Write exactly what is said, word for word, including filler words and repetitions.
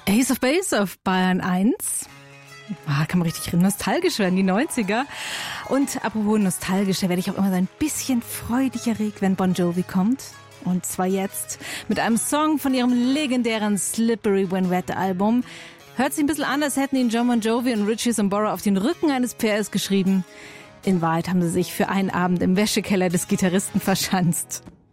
Ace of Base auf Bayern eins. Ah, kann man richtig nostalgisch werden, die neunziger. Und apropos nostalgisch, da werde ich auch immer so ein bisschen freudig erregt, wenn Bon Jovi kommt. Und zwar jetzt mit einem Song von ihrem legendären Slippery When Wet Album. Hört sich ein bisschen an, als hätten ihn John Bon Jovi und Richie Sambora auf den Rücken eines Pferdes geschrieben. In Wahrheit haben sie sich für einen Abend im Wäschekeller des Gitarristen verschanzt.